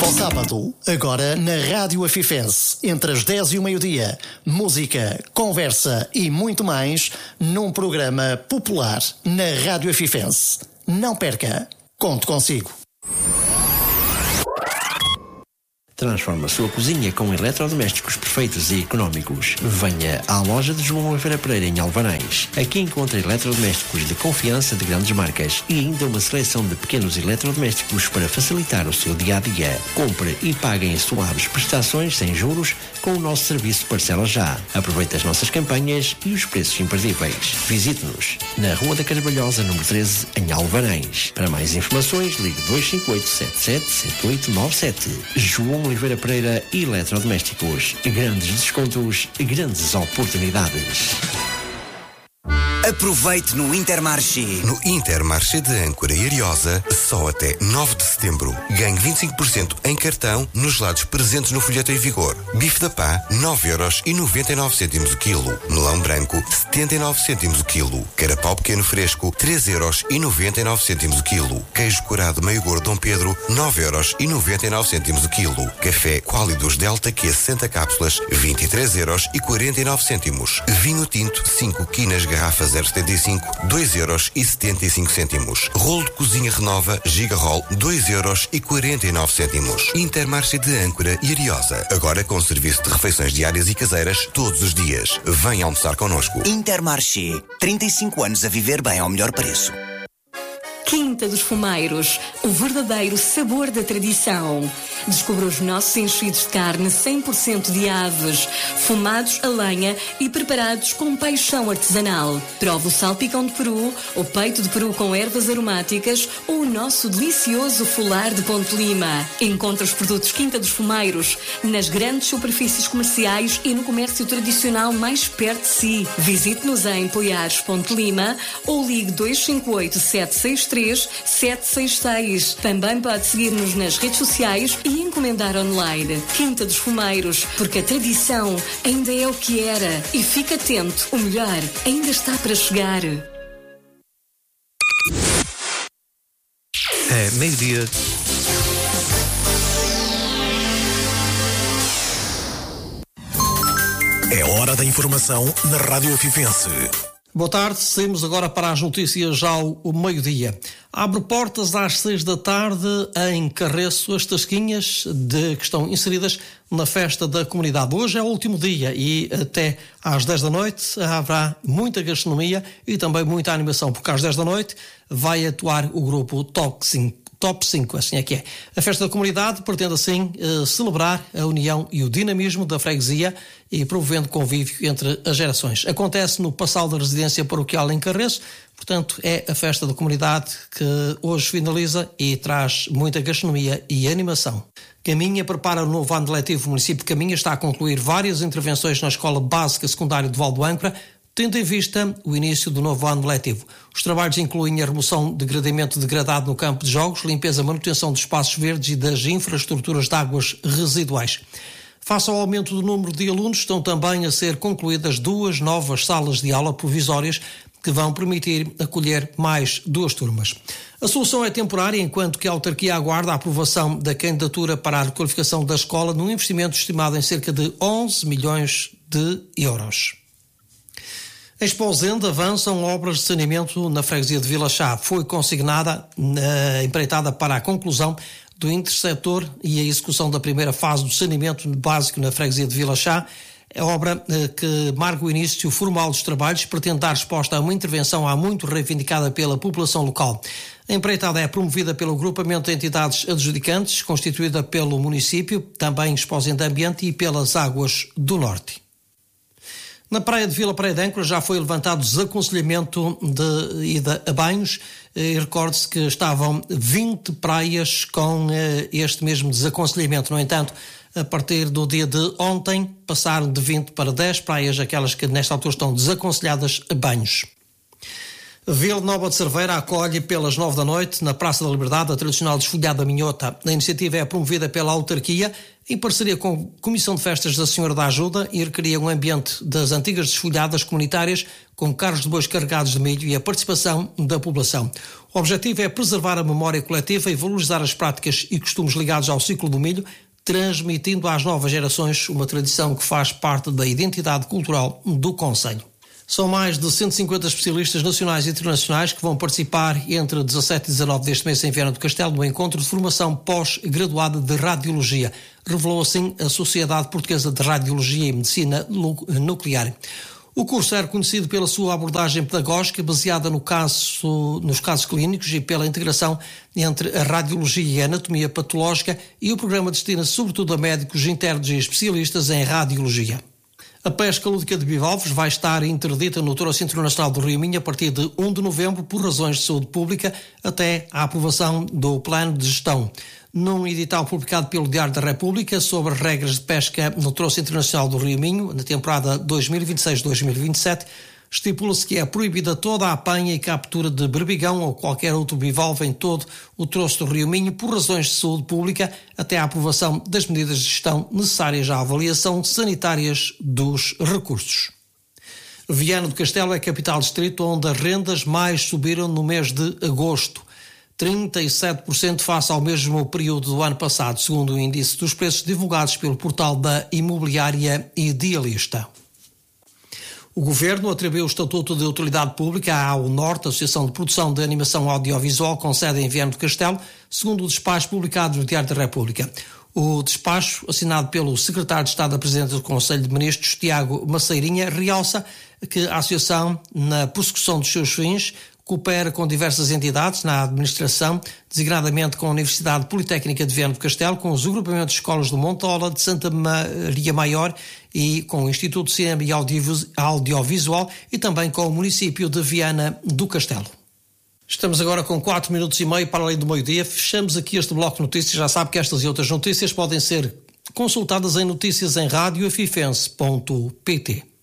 ao sábado, agora na Rádio Afifense, entre as 10 e o meio-dia. Música, conversa e muito mais num programa popular na Rádio Afifense. Não perca, conto consigo. Transforma a sua cozinha com eletrodomésticos perfeitos e económicos. Venha à loja de João Oliveira Pereira em Alvanães. Aqui encontra eletrodomésticos de confiança de grandes marcas e ainda uma seleção de pequenos eletrodomésticos para facilitar o seu dia-a-dia. Compre e pague em suaves prestações sem juros com o nosso serviço Parcela Já. Aproveite as nossas campanhas e os preços imperdíveis. Visite-nos na Rua da Carvalhosa, número 13, em Alvanães. Para mais informações, ligue 258 77 7897. João Oliveira Pereira Eletrodomésticos. Grandes descontos, grandes oportunidades. Aproveite no Intermarché. No Intermarché de Âncora e Ariosa, só até 9 de setembro. Ganhe 25% em cartão nos gelados presentes no folheto em vigor. Bife da pá, 9,99€ o quilo. Melão branco, 79 cêntimos o quilo. Carapau pequeno fresco, 3,99€ o quilo. Queijo curado meio gordo Dom Pedro, 9,99€ o quilo. Café Quálidos Delta Q 60 cápsulas, 23,49€. Vinho tinto, 5 quinas garrafas 0,75, 2,75€. Rolo de cozinha Renova Gigarol, 2,49€. Intermarché de Âncora e Ariosa. Agora com serviço de refeições diárias e caseiras todos os dias. Venha almoçar connosco. Intermarché. 35 anos a viver bem ao melhor preço. Quinta dos Fumeiros, o verdadeiro sabor da tradição. Descubra os nossos enchidos de carne 100% de aves, fumados a lenha e preparados com paixão artesanal. Prove o salpicão de peru, o peito de peru com ervas aromáticas ou o nosso delicioso folar de Ponte Lima. Encontre os produtos Quinta dos Fumeiros nas grandes superfícies comerciais e no comércio tradicional mais perto de si. Visite-nos em Poiares, Ponte Lima ou ligue 258 763 766. Também pode seguir-nos nas redes sociais e encomendar online. Quinta dos Fumeiros, porque a tradição ainda é o que era. E fique atento, o melhor ainda está para chegar. É meio-dia. É hora da informação na Rádio Afifense. Boa tarde, saímos agora para as notícias ao meio-dia. Abre portas às 6 da tarde em Carreço as tasquinhas que estão inseridas na festa da comunidade. Hoje é o último dia e até às 10 da noite haverá muita gastronomia e também muita animação, porque às 10 da noite vai atuar o grupo Top 5, assim é que é. A festa da comunidade pretende assim celebrar a união e o dinamismo da freguesia e promovendo convívio entre as gerações. Acontece no Passal da Residência Paroquial em Carreço, portanto é a festa da comunidade que hoje finaliza e traz muita gastronomia e animação. Caminha prepara o novo ano letivo. O município de Caminha está a concluir várias intervenções na Escola Básica Secundária de Val do Âncora, tendo em vista o início do novo ano letivo. Os trabalhos incluem a remoção de degradamento degradado no campo de jogos, limpeza e manutenção dos espaços verdes e das infraestruturas de águas residuais. Face ao aumento do número de alunos, estão também a ser concluídas 2 novas salas de aula provisórias que vão permitir acolher mais 2 turmas. A solução é temporária, enquanto que a autarquia aguarda a aprovação da candidatura para a requalificação da escola num investimento estimado em cerca de 11 milhões de euros. Em Esposende avançam obras de saneamento na freguesia de Vila Chá. Foi consignada a empreitada para a conclusão do intersetor e a execução da primeira fase do saneamento básico na freguesia de Vila Chá. É obra que marca o início formal dos trabalhos, pretende dar resposta a uma intervenção há muito reivindicada pela população local. A empreitada é promovida pelo agrupamento de entidades adjudicantes, constituída pelo município, também Esposende Ambiente e pelas Águas do Norte. Na praia de Vila Praia de Âncora já foi levantado desaconselhamento de ida a banhos. Recorde-se que estavam 20 praias com este mesmo desaconselhamento. No entanto, a partir do dia de ontem, passaram de 20 para 10 praias, aquelas que nesta altura estão desaconselhadas a banhos. Vila Nova de Cerveira acolhe pelas 9 da noite, na Praça da Liberdade, a tradicional desfolhada da minhota. A iniciativa é promovida pela autarquia, em parceria com a Comissão de Festas da Senhora da Ajuda, e recria um ambiente das antigas desfolhadas comunitárias, com carros de bois carregados de milho e a participação da população. O objetivo é preservar a memória coletiva e valorizar as práticas e costumes ligados ao ciclo do milho, transmitindo às novas gerações uma tradição que faz parte da identidade cultural do concelho. São mais de 150 especialistas nacionais e internacionais que vão participar entre 17 e 19 deste mês em Viana do Castelo no encontro de formação pós-graduada de Radiologia. Revelou assim a Sociedade Portuguesa de Radiologia e Medicina Nuclear. O curso é reconhecido pela sua abordagem pedagógica baseada nos casos clínicos e pela integração entre a radiologia e a anatomia patológica, e o programa destina-se sobretudo a médicos internos e especialistas em radiologia. A pesca lúdica de bivalves vai estar interdita no Troço Internacional do Rio Minho a partir de 1 de novembro por razões de saúde pública até à aprovação do plano de gestão. Num edital publicado pelo Diário da República sobre regras de pesca no Troço Internacional do Rio Minho, na temporada 2026-2027, estipula-se que é proibida toda a apanha e captura de berbigão ou qualquer outro bivalve em todo o troço do Rio Minho por razões de saúde pública até à aprovação das medidas de gestão necessárias à avaliação sanitárias dos recursos. Viana do Castelo é a capital distrito onde as rendas mais subiram no mês de agosto, 37% face ao mesmo período do ano passado, segundo o índice dos preços divulgados pelo portal da Imobiliária Idealista. O Governo atribuiu o Estatuto de Utilidade Pública à Norte, Associação de Produção de Animação Audiovisual, com sede em Viana do Castelo, segundo o despacho publicado no Diário da República. O despacho, assinado pelo Secretário de Estado da Presidência do Conselho de Ministros, Tiago Maceirinha, realça que a Associação, na prossecução dos seus fins, coopera com diversas entidades na administração, designadamente com a Universidade Politécnica de Viana do Castelo, com os agrupamentos de escolas do Montola, de Santa Maria Maior e com o Instituto de Cinema e Audiovisual e também com o município de Viana do Castelo. Estamos agora com 4 minutos e meio para além do meio-dia. Fechamos aqui este bloco de notícias. Já sabe que estas e outras notícias podem ser consultadas em notícias em radiofifense.pt.